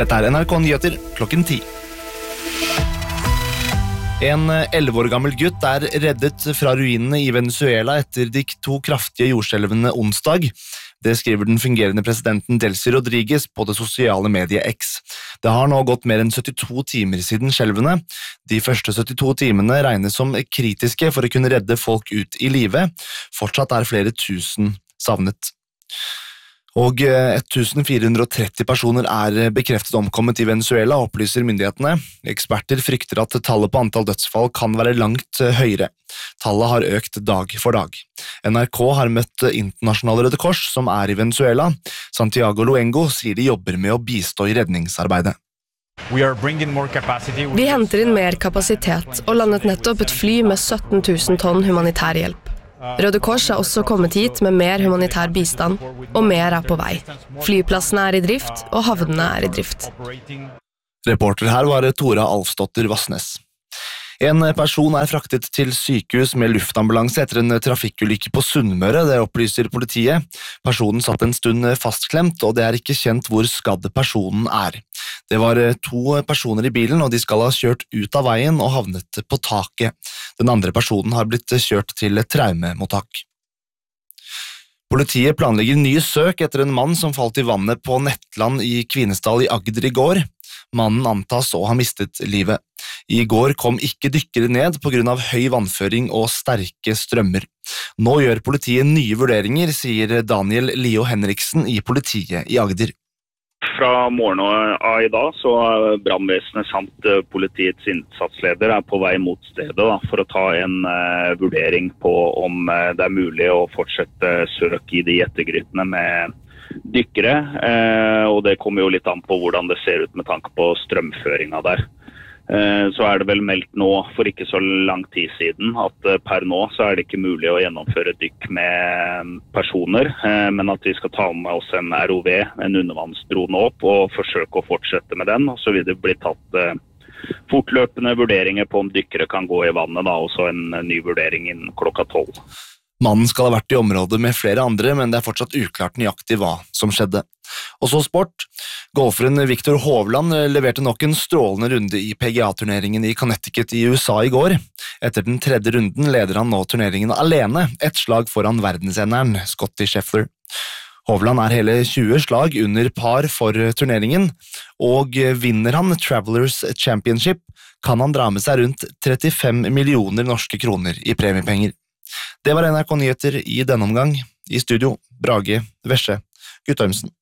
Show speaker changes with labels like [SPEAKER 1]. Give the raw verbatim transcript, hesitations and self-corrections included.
[SPEAKER 1] Dette er N R K Nyheter klokken ti. En elleve år gammel gutt er reddet fra ruinene i Venezuela etter de to kraftige jordskjelvene onsdag. Det skriver den fungerende presidenten Delcy Rodriguez på det sosiale mediet X. Det har nå gått mer enn syttito timer siden skjelvene. De første syttito timene regnes som kritiske for å kunne redde folk ut i live. Fortsatt er flere tusen savnet. Og fjorten hundre tretti personer er bekreftet omkommet i Venezuela, opplyser myndighetene. Eksperter frykter at tallet på antall dødsfall kan være langt høyere. Tallet har økt dag for dag. N R K har møtt Internasjonale Røde Kors, som er i Venezuela. Santiago Luengo sier de jobber med å bistå i redningsarbeidet.
[SPEAKER 2] Vi henter inn mer kapasitet og landet nettopp et fly med sytten tusen tonn humanitær hjelp. Røde Kors har også kommet hit med mer humanitær bistand, og mer er på vei. Flyplassene er i drift, og havnene er i drift.
[SPEAKER 1] Reporter her var Tora Alfsdotter Vassnes. En person er fraktet til sykehus med luftambulanse etter en trafikkulykke på Sunnmøre, det opplyser politiet. Personen satt en stund fastklemt, og det er ikke kjent hvor skadd personen er. Det var to personer i bilen, og de skal ha kjørt ut av veien og havnet på taket. Den andre personen har blitt kjørt til traumemottak. Politiet planlegger nye søk etter en mann som falt i vannet på Nettland i Kvinesdal i Agder i går. Mannen antas å ha mistet livet. I går kom ikke dykkere ned på grunn av høy vannføring og sterke strømmer. Nå gjør politiet nye vurderinger, sier Daniel Leo Henriksen i politiet i Agder.
[SPEAKER 3] Fra morgenen av i dag så er brannvesenet samt politiets innsatsleder er på vei mot stedet da, for å ta en uh, vurdering på om uh, det er mulig å fortsette søk i de ettergrytene med dykkere, uh, og det kommer jo litt an på hvordan det ser ut med tanke på strømføringa der. Så er det vel meldt nå for ikke så lang tid siden at per nå så er det ikke mulig å gjennomføre dykk med personer, men at vi skal ta med oss en R O V, en undervannsdrone opp, og forsøke å fortsette med den, og så vil det bli tatt fortløpende vurderinger på om dykkere kan gå i vannet, da, og så en ny vurdering innen klokka tolv.
[SPEAKER 1] Mannen skal ha vært i området med flere andre, men det er fortsatt uklart nøyaktig hva som skjedde. Og så sport. Golferen Viktor Hovland leverte nok en strålende runde i P G A-turneringen i Connecticut i U S A i går. Etter den tredje runden leder han nå turneringen alene, et slag foran verdensenderen Scottie Scheffler. Hovland er hele tjue slag under par for turneringen, og vinner han Travelers Championship, kan han dra med seg rundt trettifem millioner norske kroner i premiepenger. Det var N R K Nyheter i denne omgang. I studio, Brage Vesje Guttormsen.